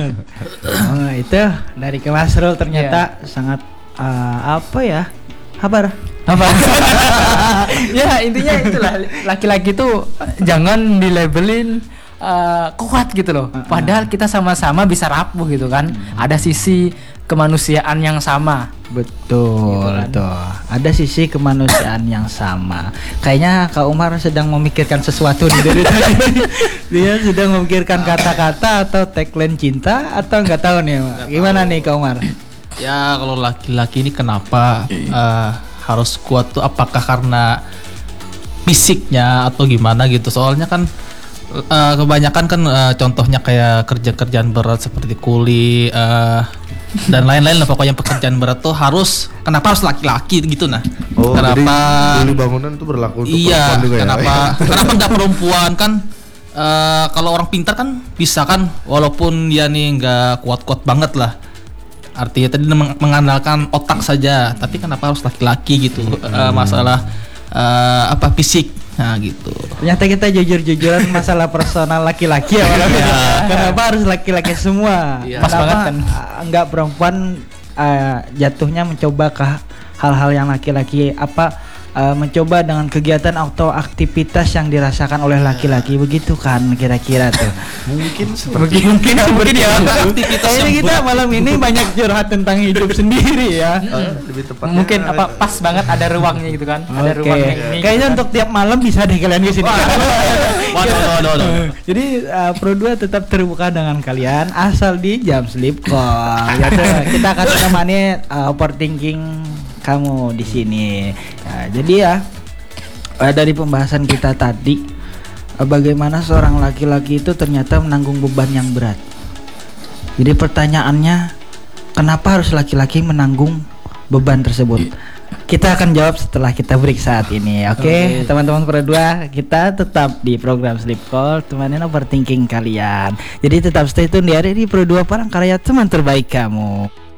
Oh, itu dari ke Mas Rul ternyata sangat apa? Ya intinya itulah, laki-laki tuh jangan dilabelin kuat gitu loh. Padahal kita sama-sama bisa rapuh gitu kan. Ada sisi kemanusiaan yang sama. Betul gitu kan? Tuh. Ada sisi kemanusiaan yang sama. Kayaknya Kak Umar sedang memikirkan sesuatu nih dari tadi. Dia sedang memikirkan kata-kata atau tagline cinta atau nggak tahu nih. Gimana nih Kak Umar? Ya kalau laki-laki ini kenapa harus kuat tuh, apakah karena fisiknya atau gimana gitu? Soalnya kan kebanyakan kan contohnya kayak kerjaan berat seperti kuli dan lain-lain lah, pokoknya pekerjaan berat tuh kenapa harus laki-laki gitu nah? Oh, kenapa jadi bangunan itu berlaku untuk iya, perempuan juga kenapa ya? kenapa nggak perempuan kan? Kalau orang pintar kan bisa kan, walaupun dia nih nggak kuat-kuat banget lah. Artinya tadi mengandalkan otak saja, tapi kenapa harus laki-laki gitu? Masalah fisik, nah gitu. Ternyata kita jujur-jujuran masalah personal laki-laki ya. Kenapa harus laki-laki semua? Iya. Pas banget kan. Enggak perempuan jatuhnya mencoba ke hal-hal yang laki-laki mencoba dengan kegiatan atau aktivitas yang dirasakan oleh laki-laki, begitu kan kira-kira tuh. Mungkin ya. Aktivitas Kayaknya kita malam ini banyak curhat tentang hidup sendiri ya. Lebih tepatnya Mungkin pas banget ada ruangnya gitu kan. Ada ruangnya ini. Kayaknya gitu untuk tiap malam bisa deh kalian ke sini. Waduh. Jadi Pro 2 tetap terbuka dengan kalian asal di jam sleep call. Ya, kita akan menemani overthinking kamu di sini. Nah, jadi ya dari pembahasan kita tadi, bagaimana seorang laki-laki itu ternyata menanggung beban yang berat. Jadi pertanyaannya, kenapa harus laki-laki menanggung beban tersebut? Kita akan jawab setelah kita break saat ini. Oke, teman-teman Pro 2, kita tetap di program Sleep Call, temenin overthinking kalian. Jadi tetap stay tune di Pro 2 Parangkaraya, teman terbaik kamu.